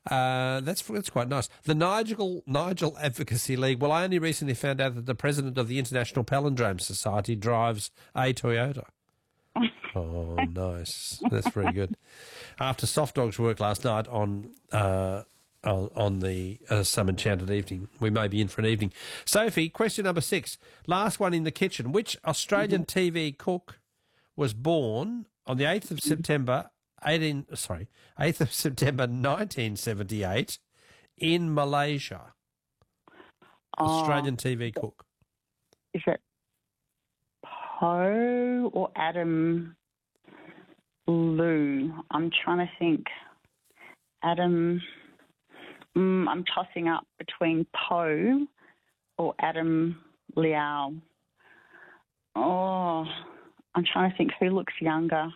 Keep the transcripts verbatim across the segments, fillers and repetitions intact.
Uh, that's that's quite nice. The Nigel Nigel Advocacy League. Well, I only recently found out that the president of the International Palindrome Society drives a Toyota. Oh, nice. That's very good. After Soft Dog's work last night on uh, on, on the uh, Some Enchanted Evening, we may be in for an evening. Sophie, question number six. Last one in the kitchen. Which Australian mm-hmm. T V cook was born on the eighth of September, eighteen sorry, eighth of September nineteen seventy-eight in Malaysia? Oh, Australian T V cook. Is it Poe or Adam Liu? I'm trying to think. Adam, mm, I'm tossing up between Poe or Adam Liao. Oh, I'm trying to think who looks younger.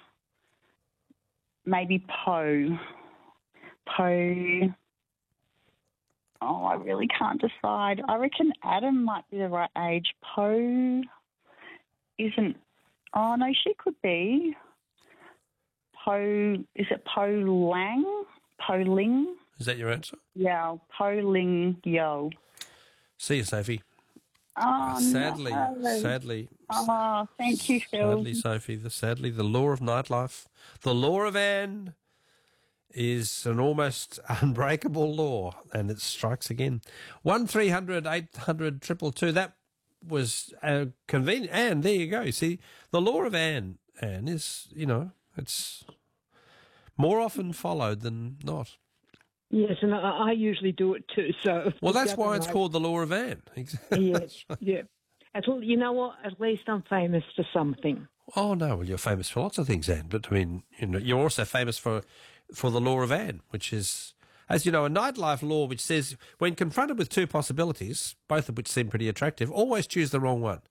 Maybe Poe. Poe. Oh, I really can't decide. I reckon Adam might be the right age. Poe isn't. Oh, no, she could be. Poe, is it Poe Lang? Poe Ling? Is that your answer? Yeah, Poe Ling Yo. See you, Sophie. Oh, sadly, no. sadly. Oh, thank you, Phil. Sadly, Sophie, the, sadly, the law of nightlife, the law of Anne is an almost unbreakable law, and it strikes again. One three hundred eight hundred triple two. That was uh, convenient. Anne, there you go. See, the law of Anne, Anne is, you know, it's more often followed than not. Yes, and I, I usually do it too. So well, that's why it's called the law of Anne. Yes, yeah. At all, you know what? At least I'm famous for something. Oh no, well, you're famous for lots of things, Anne. But I mean, you know, you're also famous for for the law of Anne, which is, as you know, a nightlife law which says when confronted with two possibilities, both of which seem pretty attractive, always choose the wrong one.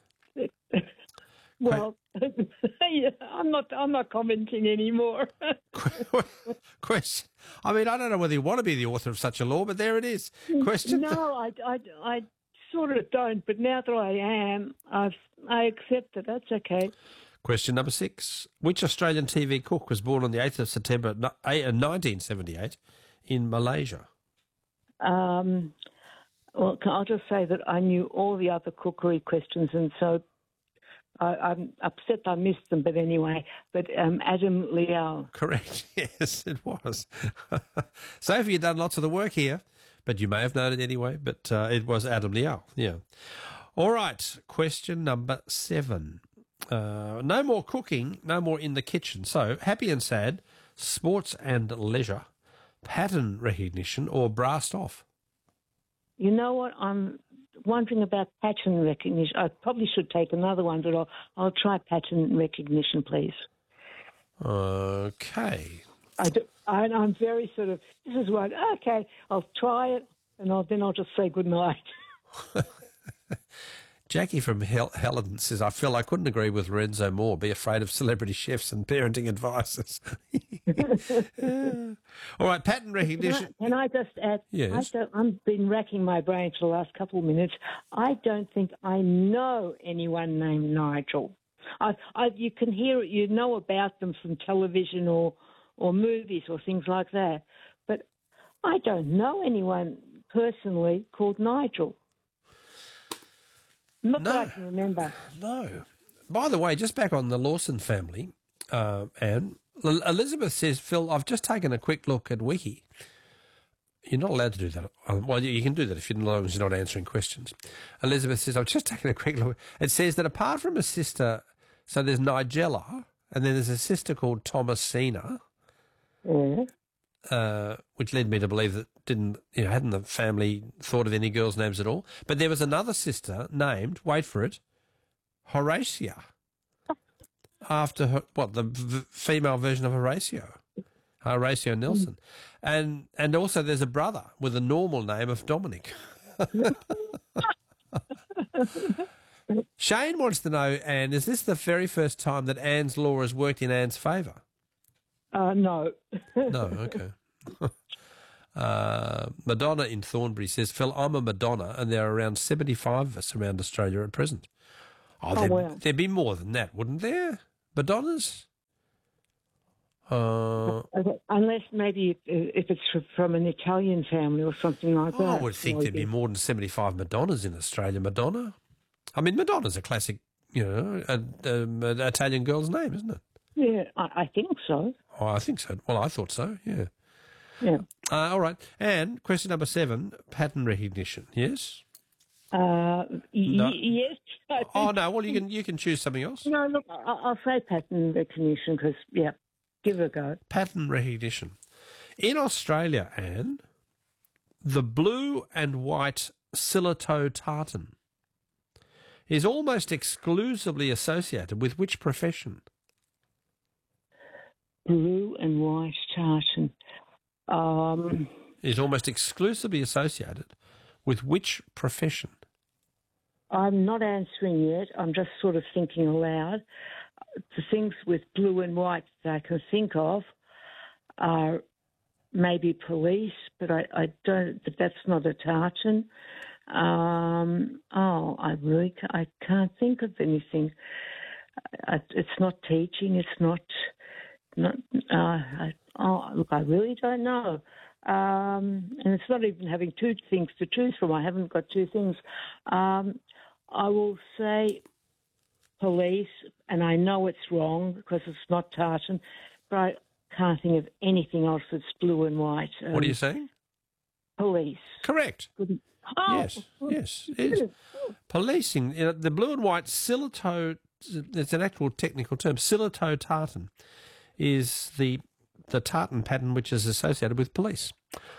Well, yeah, I'm not. I'm not commenting anymore. Question. I mean, I don't know whether you want to be the author of such a law, but there it is. Question. No, I, I, I sort of don't. But now that I am, I've, I accept it. That's okay. Question number six. Which Australian T V cook was born on the eighth of September nineteen seventy-eight in Malaysia? Um. Well, I'll just say that I knew all the other cookery questions, and so. I, I'm upset I missed them, but anyway, but um, Adam Liao. Correct, yes, it was. Sophie, you've done lots of the work here, but you may have known it anyway, but uh, it was Adam Liao, yeah. All right, question number seven. Uh, no more cooking, no more in the kitchen. So, happy and sad, sports and leisure, pattern recognition, or brassed off? You know what, I'm wondering about pattern recognition. I probably should take another one, but I'll, I'll try pattern recognition, please. Okay. I do, I, I'm very sort of, this is what, okay, I'll try it, and I'll, then I'll just say good night. Jackie from Hel- Helen says, I feel I couldn't agree with Lorenzo more. Be afraid of celebrity chefs and parenting advices. All right, pattern recognition. Can I, can I just add? Yes. I don't, I've been racking my brain for the last couple of minutes. I don't think I know anyone named Nigel. I, I, you can hear it, you know about them from television or, or movies or things like that. But I don't know anyone personally called Nigel. Not no, that I can remember. No. By the way, just back on the Lawson family, uh, Anne, Elizabeth says, Phil, I've just taken a quick look at Wiki. You're not allowed to do that. Well, you can do that if you're, as long as you're not answering questions. Elizabeth says, I've just taken a quick look. It says that apart from a sister, so there's Nigella, and then there's a sister called Thomasina, Mm. uh, which led me to believe that didn't, you know, hadn't the family thought of any girls' names at all. But there was another sister named, wait for it, Horatia, after her, what, the v- female version of Horatio, Horatio Nelson. And and also there's a brother with a normal name of Dominic. Shane wants to know, Anne, is this the very first time that Anne's law has worked in Anne's favour? Uh, no. No, okay. uh, Madonna in Thornbury says, Phil, I'm a Madonna, and there are around seventy-five of us around Australia at present. Oh, oh there'd, wow. there'd be more than that, wouldn't there? Madonnas? Uh, Okay, unless maybe if, if it's from an Italian family or something like that. I would think there'd be more than seventy-five Madonnas in Australia. Madonna. I mean, Madonna's a classic, you know, a, um, an Italian girl's name, isn't it? Yeah, I, I think so. Oh, I think so. Well, I thought so, yeah. Yeah. Uh, all right. And question number seven, pattern recognition, yes? Uh, No. y- yes. I think- Oh, no, well, you can you can choose something else. No, look, I, I'll say pattern recognition because, yeah, give it a go. Pattern recognition. In Australia, Anne, the blue and white Silito tartan is almost exclusively associated with which profession? Blue and white tartan. Um, Is almost exclusively associated with which profession? I'm not answering yet. I'm just sort of thinking aloud. The things with blue and white that I can think of are maybe police, but I, I don't. But that's not a tartan. Um, oh, I really ca- I can't think of anything. I, it's not teaching. It's not. Not. Uh, I, oh, look, I really don't know. Um, and it's not even having two things to choose from. I haven't got two things. Um, I will say police, and I know it's wrong because it's not tartan, but I can't think of anything else that's blue and white. Um, What are you saying? Police. Correct. Oh, Yes, yes, it is. Policing, you know, the blue and white Silito, it's an actual technical term, Silito tartan is the the tartan pattern which is associated with police.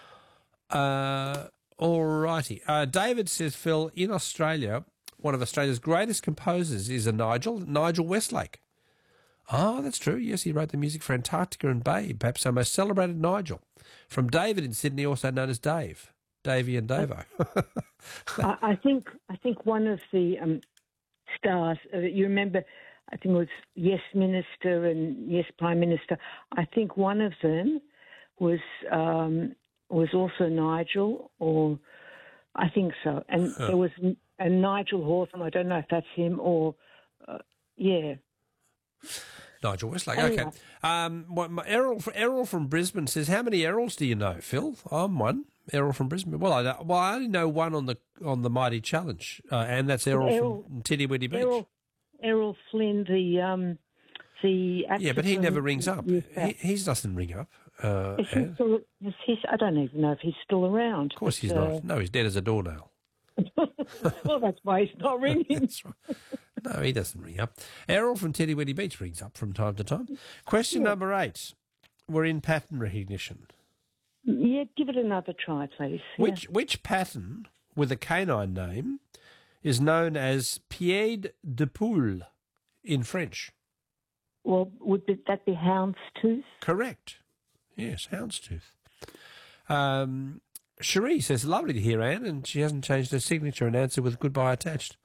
Uh, all righty. Uh, David says, Phil, in Australia, one of Australia's greatest composers is a Nigel, Nigel Westlake. Oh, that's true. Yes, he wrote the music for Antarctica and Babe, perhaps our most celebrated Nigel. From David in Sydney, also known as Dave. Davey and Davo. I, I think I think one of the um, stars. Uh, you remember? I think it was Yes Minister and Yes Prime Minister. I think one of them was um, was also Nigel, or I think so. And Huh. there was a Nigel Hawthorne. I don't know if that's him or uh, yeah. Nigel Westlake, Anyway. okay. Um, what, my, Errol, Errol from Brisbane says, how many Errols do you know, Phil? I'm one. Errol from Brisbane. Well, I, well, I only know one on the on the Mighty Challenge, uh, and that's Errol, Errol- from Tiddy-Widdy Beach. Errol, Errol Flynn, the um, the actor Yeah, but he from- never rings up. Yes, He, he doesn't ring up. Uh, Is he and- still, is he, I don't even know if he's still around. of course he's but, uh, not. No, he's dead as a doornail. well, that's why he's not ringing. That's right. No, he doesn't ring up. Errol from Tiddy-Widdy Beach rings up from time to time. Question number eight. We're in pattern recognition. Yeah, give it another try, please. Yeah. Which which pattern with a canine name is known as pied de poule in French? Well, would be, that be houndstooth? Correct. Yes, houndstooth. Um, Cherie says, lovely to hear Anne, and she hasn't changed her signature and answer with goodbye attached.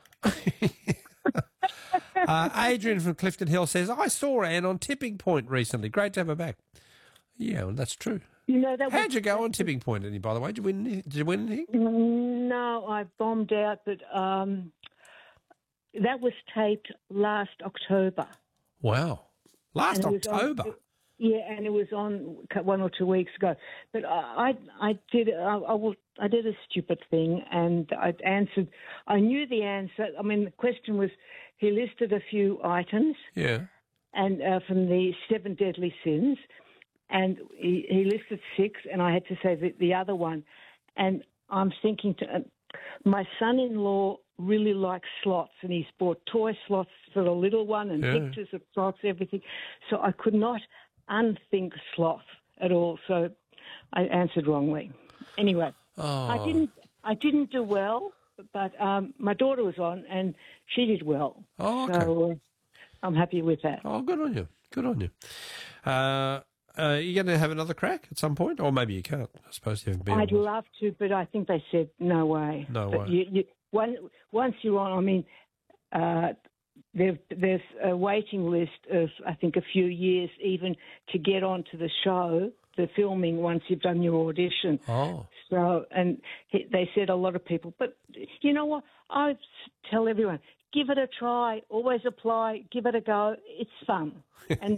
uh, Adrian from Clifton Hill says, I saw Anne on Tipping Point recently. Great to have her back. Yeah, well, that's true. You know that. How'd was, you go on Tipping Point, Annie, by the way? Did you win, any- did you win anything? No, I bombed out, but um, that was taped last October. Wow. Last And it was on- October. Yeah, and it was on one or two weeks ago. But I, I, I did, I, I, will, I did a stupid thing, and I answered. I knew the answer. I mean, the question was, he listed a few items, Yeah. and uh, from the seven deadly sins, and he, he listed six, and I had to say the, the other one. And I'm thinking, to, uh, my son-in-law really likes slots, and he's bought toy slots for the little one and Yeah. pictures of slots, everything. So I could not unthink sloth at all. So I answered wrongly. Anyway, Oh. I didn't. I didn't do well, but um, my daughter was on, and she did well. Oh, okay. So uh, I'm happy with that. Oh, good on you. Good on you. Uh, uh, you going to have another crack at some point? Or maybe you can't. I suppose you haven't been I'd on one. love to, but I think they said no way. No but way. You, you, one, once you're on, I mean, uh, there, there's a waiting list of, I think, a few years even to get onto the show, the filming, once you've done your audition. Oh. So, and he, they said a lot of people, but you know what? I tell everyone, give it a try, always apply, give it a go. It's fun. And